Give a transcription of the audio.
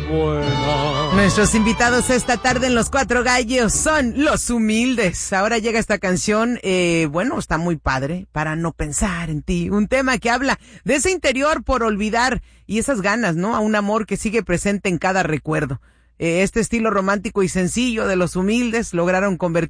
buena. Nuestros invitados esta tarde en Los Cuatro Gallos son Los Humildes. Ahora llega esta canción, está muy padre, Para no pensar en ti. Un tema que habla de ese interior por olvidar y esas ganas, ¿no? A un amor que sigue presente en cada recuerdo. Este estilo romántico y sencillo de Los Humildes lograron convertir